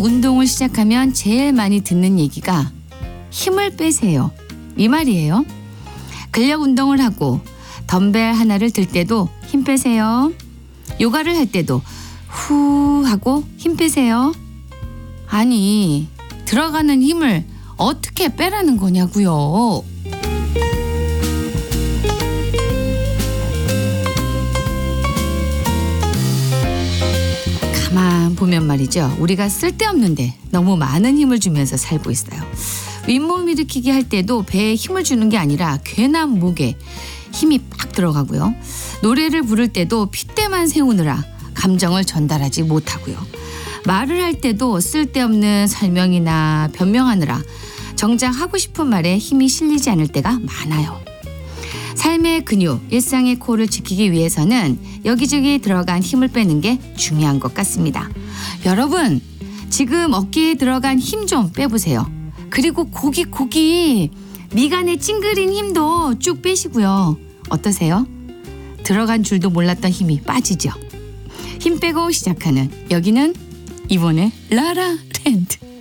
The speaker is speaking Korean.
운동을 시작하면 제일 많이 듣는 얘기가 힘을 빼세요. 이 말이에요. 근력 운동을 하고 덤벨 하나를 들 때도 힘 빼세요. 요가를 할 때도 후 하고 힘 빼세요. 아니, 들어가는 힘을 어떻게 빼라는 거냐고요. 가만 보면 말이죠. 우리가 쓸데없는데 너무 많은 힘을 주면서 살고 있어요. 윗몸 일으키기 할 때도 배에 힘을 주는 게 아니라 괜한 목에 힘이 빡 들어가고요. 노래를 부를 때도 핏대만 세우느라 감정을 전달하지 못하고요. 말을 할 때도 쓸데없는 설명이나 변명하느라 정작 하고 싶은 말에 힘이 실리지 않을 때가 많아요. 삶의 근육, 일상의 코어를 지키기 위해서는 여기저기 들어간 힘을 빼는 게 중요한 것 같습니다. 여러분, 지금 어깨에 들어간 힘 좀 빼보세요. 그리고 고기 미간에 찡그린 힘도 쭉 빼시고요. 어떠세요? 들어간 줄도 몰랐던 힘이 빠지죠. 힘 빼고 시작하는 여기는 이번에 라라랜드.